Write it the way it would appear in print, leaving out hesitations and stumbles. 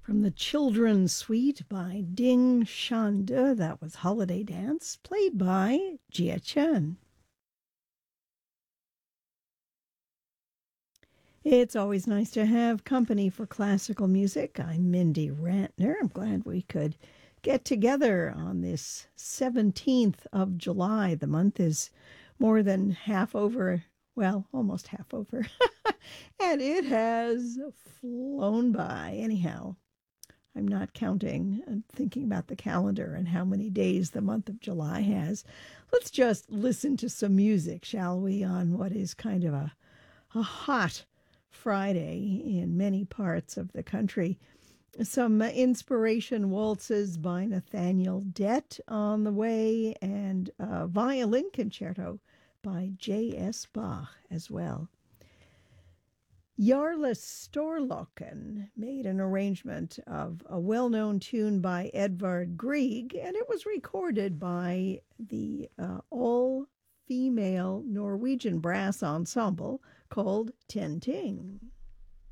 From the Children's Suite by Ding Shanda, that was Holiday Dance, played by Jia Chen. It's always nice to have company for classical music. I'm Mindy Rantner. I'm glad we could get together on this 17th of July. The month is more than half over, well, almost half over, and it has flown by. Anyhow, I'm not counting and thinking about the calendar and how many days the month of July has. Let's just listen to some music, shall we, on what is kind of a hot Friday in many parts of the country. Some inspiration waltzes by Nathaniel Dett on the way, and a violin concerto by J.S. Bach as well. Jarle Storlocken made an arrangement of a well-known tune by Edvard Grieg, and it was recorded by the all-female Norwegian brass ensemble called Ten Ting.